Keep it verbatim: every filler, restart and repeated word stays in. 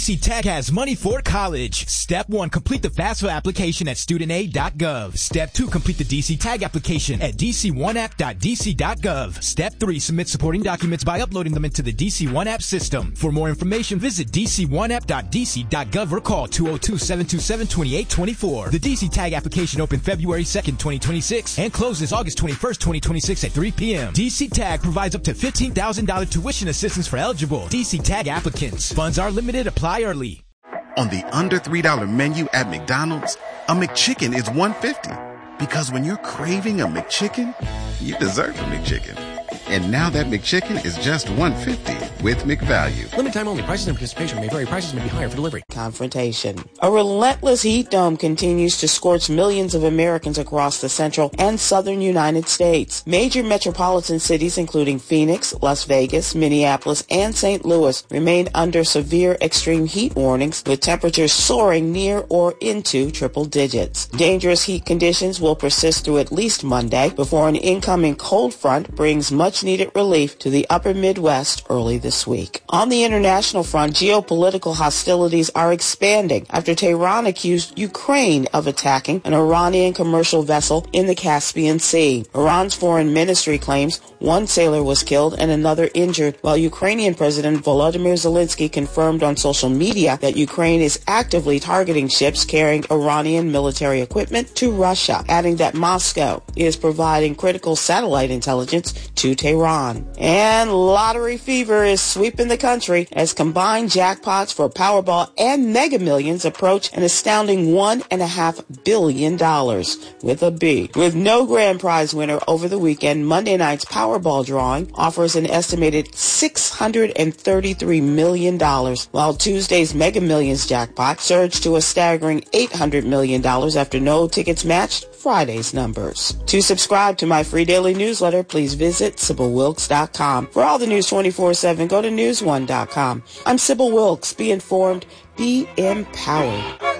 D C Tag has money for college. Step one, complete the FAFSA application at student aid dot gov. Step two, complete the D C Tag application at d c one app dot d c dot gov. Step three, submit supporting documents by uploading them into the D C one App system. For more information, visit d c one app dot d c dot gov or call two oh two, seven two seven, two eight two four. The D C Tag application opened February second, twenty twenty-six and closes August twenty-first, twenty twenty-six at three p.m. D C Tag provides up to fifteen thousand dollars tuition assistance for eligible D C Tag applicants. Funds are limited. Apply early. On the under three dollar menu at McDonald's, a McChicken is one dollar fifty. Because when you're craving a McChicken, you deserve a McChicken. And now that McChicken is just one dollar fifty with McValue. Limited time only. Prices and participation may vary. Prices may be higher for delivery. Confrontation. A relentless heat dome continues to scorch millions of Americans across the central and southern United States. Major metropolitan cities including Phoenix, Las Vegas, Minneapolis, and Saint Louis remain under severe extreme heat warnings, with temperatures soaring near or into triple digits. Dangerous heat conditions will persist through at least Monday before an incoming cold front brings much needed relief to the upper Midwest early this week. On the international front, geopolitical hostilities are expanding after Tehran accused Ukraine of attacking an Iranian commercial vessel in the Caspian Sea. Iran's foreign ministry claims one sailor was killed and another injured, while Ukrainian President Volodymyr Zelensky confirmed on social media that Ukraine is actively targeting ships carrying Iranian military equipment to Russia, adding that Moscow is providing critical satellite intelligence to Tehran. And lottery fever is sweeping the country as combined jackpots for Powerball and Mega Millions approach an astounding one and a half billion dollars with a B. With no grand prize winner over the weekend, Monday night's Powerball drawing offers an estimated six hundred thirty-three million dollars, while Tuesday's Mega Millions jackpot surged to a staggering eight hundred million dollars after no tickets matched Friday's numbers. To subscribe to my free daily newsletter, please visit Sybil Wilkes dot com. For all the news twenty-four seven, go to news one dot com. I'm Sybil Wilkes. Be informed, be empowered.